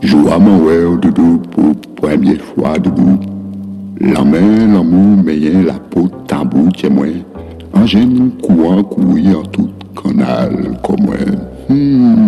Joue à mon ouais, doudou, pour première fois, doudou. La main, l'amour, mais la peau, tabou, tiens moi. En gêne, courant, courir, tout canal, comme moi.